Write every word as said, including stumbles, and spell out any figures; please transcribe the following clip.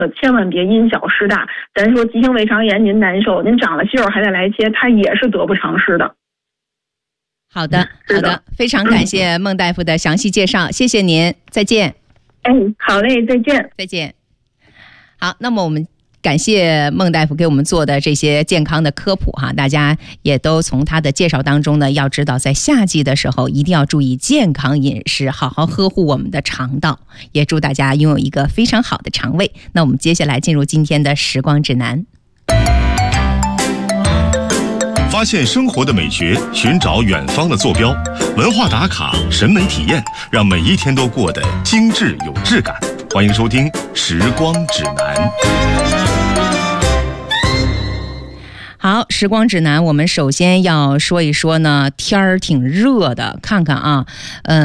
千万别因小失大。咱说急性胃肠炎您难受，您长了锈还得来切，它也是得不偿失的。 好的，好的，非常感谢孟大夫的详细介绍，谢谢您，再见。 哎，好嘞，再见， 再见。好，那么我们感谢孟大夫给我们做的这些健康的科普哈，大家也都从他的介绍当中呢，要知道在夏季的时候一定要注意健康饮食，好好呵护我们的肠道，也祝大家拥有一个非常好的肠胃。那我们接下来进入今天的时光指南。 发现生活的美学，寻找远方的坐标，文化打卡，审美体验，让每一天都过得精致有质感。欢迎收听《时光指南》。 好，时光指南，我们首先要说一说呢，天儿挺热的，看看啊，嗯、呃。